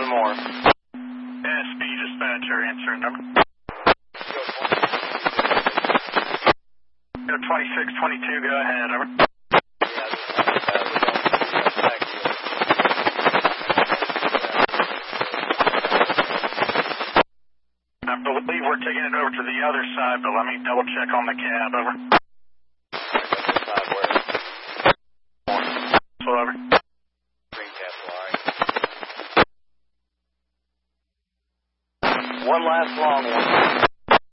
more. SB dispatcher, answering number. Go 2622, go ahead, over. I believe we're taking it over to the other side, but let me double check on the cab, over. Over. Green Castle, all right. One last long one.